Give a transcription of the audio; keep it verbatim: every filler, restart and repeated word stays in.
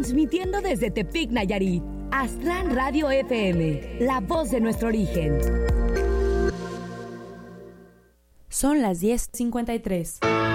transmitiendo desde Tepic, Nayarit. Aztlán Radio F M, la voz de nuestro origen. Son las diez cincuenta y tres.